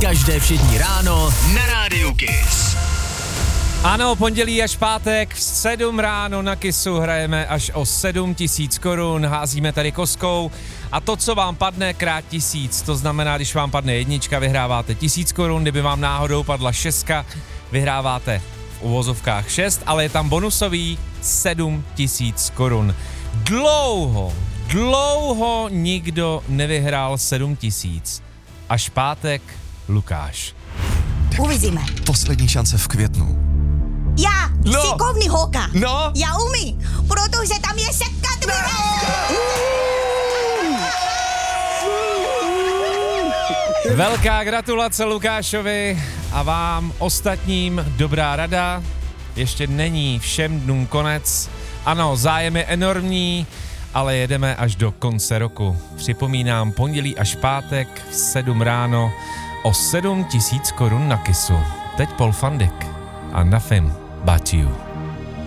Každé všední ráno na Rádiu Kiss. Ano, pondělí až pátek v 7 ráno na Kissu hrajeme až o 7 000 korun, házíme tady kostkou a to, co vám padne, krát 1000, to znamená, když vám padne jednička, vyhráváte 1000 korun, kdyby vám náhodou padla 6, vyhráváte v uvozovkách 6, ale je tam bonusový 7 000 korun. Dlouho nikdo nevyhrál 7 000. Až pátek Lukáš. Uvidíme. Poslední šance v květnu. Já, šikovný holka. No. Já umím, protože tam je setka Velká gratulace Lukášovi a vám ostatním dobrá rada. Ještě není všem dnům konec. Ano, zájem je enormní, ale jedeme až do konce roku. Připomínám, pondělí až pátek v 7 ráno o 7 000 korun na Kissu. Teď Paul van Dyk a Nothing But You.